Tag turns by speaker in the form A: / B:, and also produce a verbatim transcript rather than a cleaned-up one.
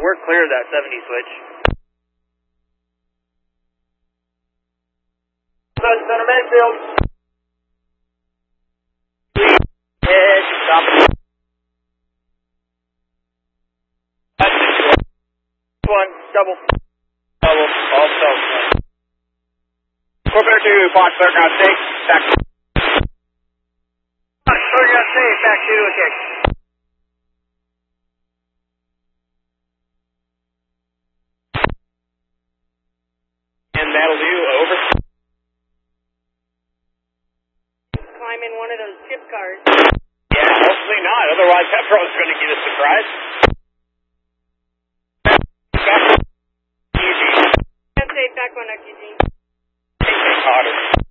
A: we're clear of that seventy switch. Center Mayfield. Head, stop. One, double. Double, also. Corporate to Foxtrot, ground six, back. Foxtrot, ground six, back two to a kick. And that'll do, over.
B: Climb in one of those chip cars.
A: Yeah, hopefully not, otherwise that bro's going to get a surprise. Back. Eugene.
B: That's safe, back one up, Eugene.
A: Take Carter.